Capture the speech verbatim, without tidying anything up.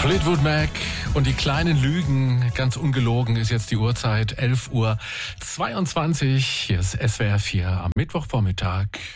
Fleetwood Mac und die kleinen Lügen, ganz ungelogen ist jetzt die Uhrzeit, elf Uhr zweiundzwanzig. Hier ist S W R vier am Mittwochvormittag.